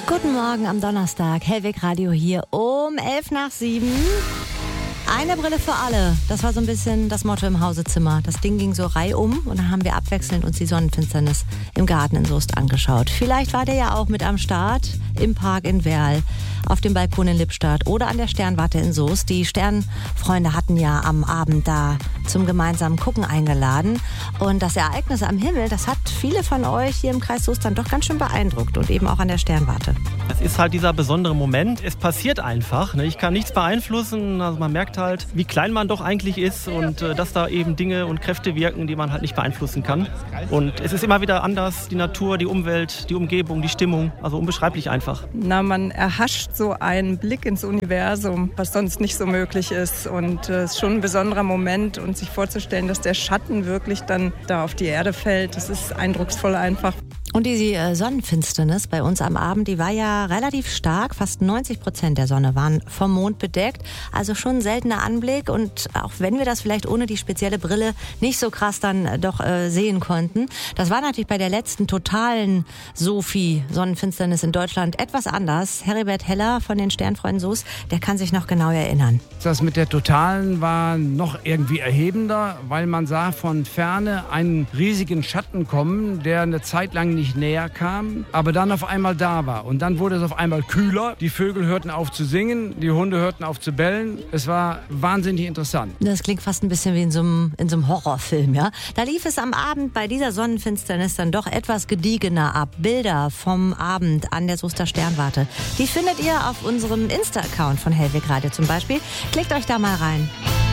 Guten Morgen am Donnerstag, Hellweg Radio hier um 7:11. Eine Brille für alle, das war so ein bisschen das Motto im Hausezimmer. Das Ding ging so reihum und dann haben wir abwechselnd uns die Sonnenfinsternis im Garten in Soest angeschaut. Vielleicht war der ja auch mit am Start im Park in Werl, auf dem Balkon in Lippstadt oder an der Sternwarte in Soest. Die Sternfreunde hatten ja am Abend da zum gemeinsamen Gucken eingeladen. Und das Ereignis am Himmel, das hat viele von euch hier im Kreis Soest dann doch ganz schön beeindruckt und eben auch an der Sternwarte. Es ist halt dieser besondere Moment. Es passiert einfach. Ich kann nichts beeinflussen. Also man merkt halt, wie klein man doch eigentlich ist und dass da eben Dinge und Kräfte wirken, die man halt nicht beeinflussen kann. Und es ist immer wieder anders. Die Natur, die Umwelt, die Umgebung, die Stimmung. Also unbeschreiblich einfach. Man erhascht so einen Blick ins Universum, was sonst nicht so möglich ist. Und es ist schon ein besonderer Moment. Und sich vorzustellen, dass der Schatten wirklich dann da auf die Erde fällt, das ist eindrucksvoll einfach. Und die Sonnenfinsternis bei uns am Abend, die war ja relativ stark. Fast 90% der Sonne waren vom Mond bedeckt. Also schon ein seltener Anblick. Und auch wenn wir das vielleicht ohne die spezielle Brille nicht so krass dann doch sehen konnten. Das war natürlich bei der letzten totalen Sonnenfinsternis in Deutschland etwas anders. Heribert Heller von den Sternfreunden Soest, der kann sich noch genau erinnern. Das mit der totalen war noch irgendwie erhebender, weil man sah von Ferne einen riesigen Schatten kommen, der eine Zeit lang nicht näher kam, aber dann auf einmal da war. Und dann wurde es auf einmal kühler. Die Vögel hörten auf zu singen, die Hunde hörten auf zu bellen. Es war wahnsinnig interessant. Das klingt fast ein bisschen wie in so einem Horrorfilm, ja? Da lief es am Abend bei dieser Sonnenfinsternis dann doch etwas gediegener ab. Bilder vom Abend an der Soester Sternwarte. Die findet ihr auf unserem Insta-Account von Hellweg Radio zum Beispiel. Klickt euch da mal rein.